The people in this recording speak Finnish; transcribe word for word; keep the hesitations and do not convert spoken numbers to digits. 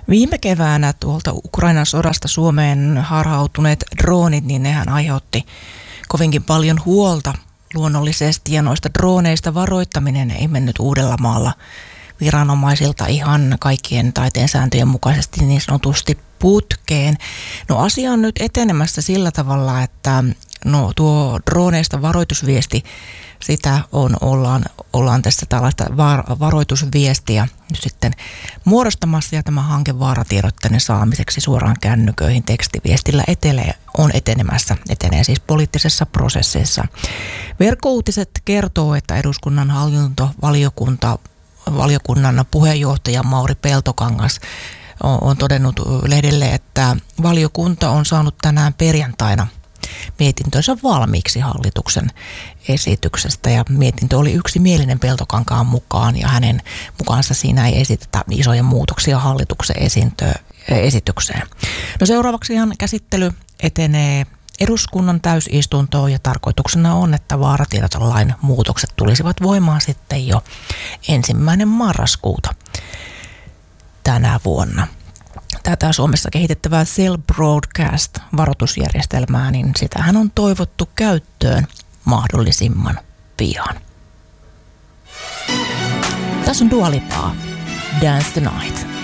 Viime keväänä tuolta Ukrainan sodasta Suomeen harhautuneet droonit, niin nehän aiheutti kovinkin paljon huolta luonnollisesti. Ja noista drooneista varoittaminen ei mennyt Uudellamaalla viranomaisilta ihan kaikkien taiteen sääntöjen mukaisesti niin sanotusti putkeen. No asia on nyt etenemässä sillä tavalla, että no tuo droneista varoitusviesti, sitä on, ollaan, ollaan tässä tällaista var, varoitusviestiä nyt sitten muodostamassa ja tämä hanke vaaratiedotteiden saamiseksi suoraan kännyköihin tekstiviestillä etelee, on etenemässä, etenee siis poliittisessa prosessissa. Verkkouutiset kertoo, että eduskunnan hallintovaliokunta, valiokunnan puheenjohtaja Mauri Peltokangas on, on todennut lehdelle, että valiokunta on saanut tänään perjantaina mietintönsä valmiiksi hallituksen esityksestä ja mietintö oli yksimielinen Peltokankaan mukaan ja hänen mukaansa siinä ei esitetä isoja muutoksia hallituksen esitykseen. No seuraavaksihan käsittely etenee eduskunnan täysistuntoon ja tarkoituksena on, että vaaratiedotelain muutokset tulisivat voimaan sitten jo ensimmäinen marraskuuta tänä vuonna. Tätä Suomessa kehitettävää Cell Broadcast-varoitusjärjestelmää, niin sitähän on toivottu käyttöön mahdollisimman pian. Tässä on Dua Lipaa, Dance the Night.